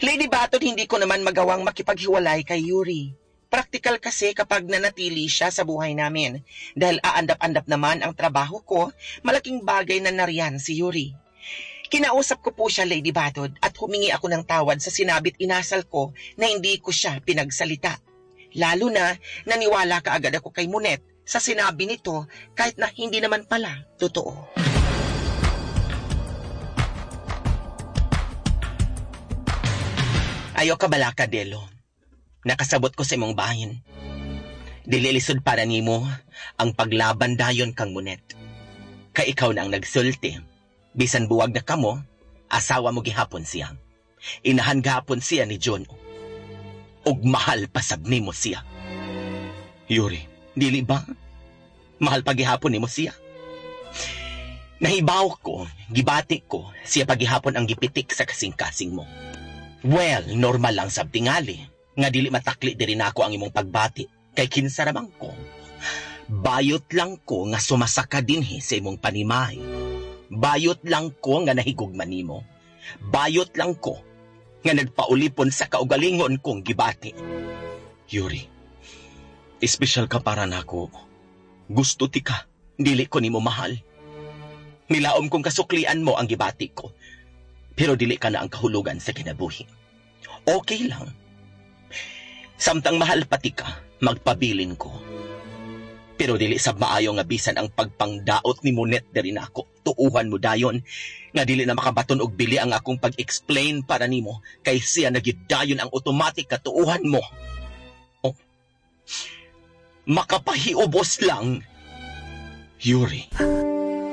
Lady Baton, hindi ko naman magawang makipaghiwalay kay Yuri. Praktikal kasi kapag nanatili siya sa buhay namin. Dahil aandap-andap naman ang trabaho ko, malaking bagay na nariyan si Yuri. Kinausap ko po siya, Lady Baton, at humingi ako ng tawad sa sinabit inasal ko na hindi ko siya pinagsalita. Lalo na naniwala kaagad ako kay Monet sa sinabi nito kahit na hindi naman pala totoo. Ayo ka balaka, Delo. Nakasabot ko sa imong bahin. Dililisod para nimo ang paglaban dayon kang Monet. Kay ikaw na ang nagsulti. Bisan buwag na kamo, asawa mo gihapon siya. Inahan gahapon siya ni John. Og mahal pasab nimo siya. Yuri, dili ba? Mahal pa gihapon nimo siya. Nahibaw ko, gibati ko, siya pagihapon ang gipitik sa kasing-kasing mo. Well, normal lang sab tingali. Nga dili matakli diri nako ang imong pagbati kay kinsa ramang ko. Bayot lang ko nga sumasaka dinhi sa imong panimahe. Bayot lang ko nga nahigugman nimo. Bayot lang ko nga nagpaulipon sa kaugalingon kong gibati. Yuri, espesyal ka para nako. Gusto ti ka, dili ko nimo mahal. Nilaom kong kasuklian mo ang gibati ko. Pero dili ka na ang kahulugan sa kinabuhi. Okay lang. Samtang mahal pati ka, magpabilin ko. Pero dili sab maayo nga bisan ang pagpangdaot ni Monet diri nako. Tuuhan mo dayon nga dili na makabaton og bili ang akong pag-explain para nimo kay siya nagidayon ang automatic katuuhan mo. Oh. Makapahiubos lang. Yuri.